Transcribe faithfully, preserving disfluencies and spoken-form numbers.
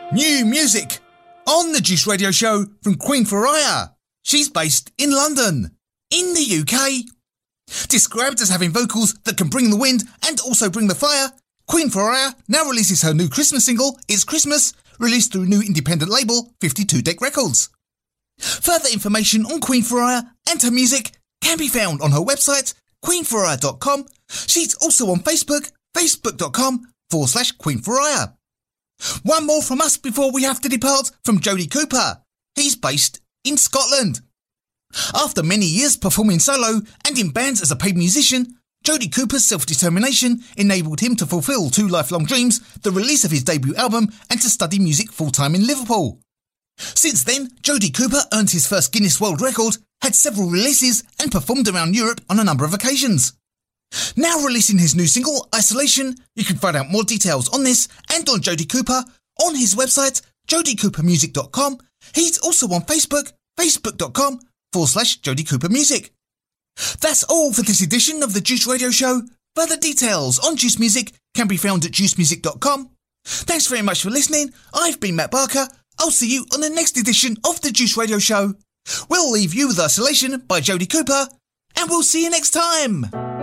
New music on the Juice Radio Show from Queen Faria. She's based in London, in the U K. Described as having vocals that can bring the wind and also bring the fire, Queen Faria now releases her new Christmas single, It's Christmas, released through new independent label fifty-two Deck Records. Further information on Queen Faria and her music can be found on her website, queen faria dot com. She's also on Facebook, facebook.com forward slash Queen Faria. One more from us before we have to depart from Jody Cooper. He's based in Scotland. After many years performing solo and in bands as a paid musician, Jody Cooper's self-determination enabled him to fulfil two lifelong dreams, the release of his debut album and to study music full-time in Liverpool. Since then, Jody Cooper earned his first Guinness World Record, had several releases and performed around Europe on a number of occasions. Now releasing his new single, Isolation, you can find out more details on this and on Jody Cooper on his website, jody cooper music dot com. He's also on Facebook, facebook.com forward slash Jody Cooper Music. That's all for this edition of the Juice Radio Show. Further details on Juice Music can be found at juice music dot com. Thanks very much for listening. I've been Matt Barker. I'll see you on the next edition of the Juice Radio Show. We'll leave you with Isolation by Jody Cooper, and we'll see you next time.